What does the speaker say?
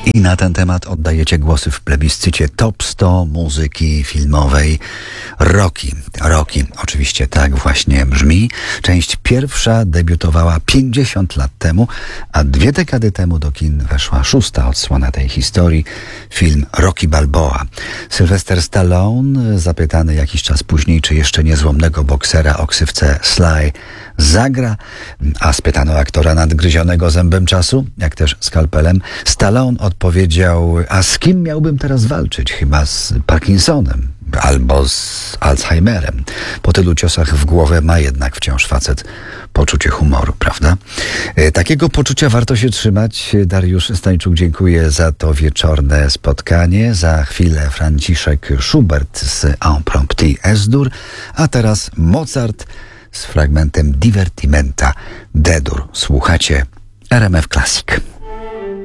I na ten temat oddajecie głosy w plebiscycie Top 100 muzyki filmowej Rocky. Rocky, oczywiście tak właśnie brzmi. Część pierwsza debiutowała 50 lat temu, a 2 dekady temu do kin weszła 6. odsłona tej historii, film Rocky Balboa. Sylvester Stallone, zapytany jakiś czas później, czy jeszcze niezłomnego boksera o ksywce Sly zagra, a spytano aktora nadgryzionego zębem czasu, jak też skalpelem, Stallone odpowiedział: a z kim miałbym teraz walczyć? Chyba z Parkinsonem albo z Alzheimerem. Po tylu ciosach w głowę ma jednak wciąż facet poczucie humoru, prawda? Takiego poczucia warto się trzymać. Dariusz Stańczuk dziękuję za to wieczorne spotkanie. Za chwilę Franciszek Schubert z Impromptu S-dur, a teraz Mozart z fragmentem Divertimenta D-dur. Słuchacie RMF Classic.